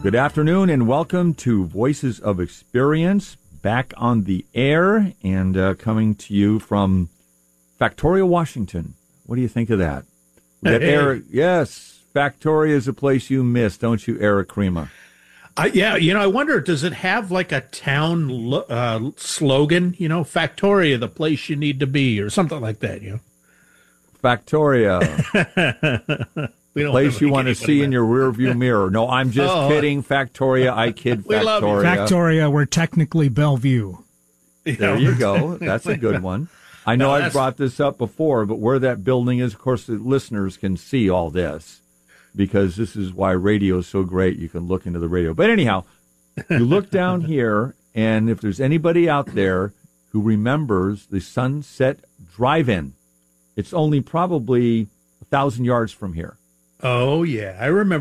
Good afternoon and welcome to Voices of Experience, back on the air and coming to you from Factoria, Washington. What do you think of that? Hey. Yes, Factoria is a place you miss, don't you, Eric Crema? Yeah, I wonder, does it have like a town slogan, Factoria, the place you need to be, or something like that, Factoria, We don't place ever you get want to anybody see back. in your rearview mirror. No, I'm just kidding, Factoria. I kid We love you. Factoria. Factoria, we're technically Bellevue. There you go. That's a good one. I know I've brought this up before, but where that building is, of course, the listeners can see all this because this is why radio is so great. You can look into the radio. But anyhow, you look down here, and if there's anybody out there who remembers the Sunset Drive-In, it's only probably 1,000 yards from here. Oh, yeah, I remember.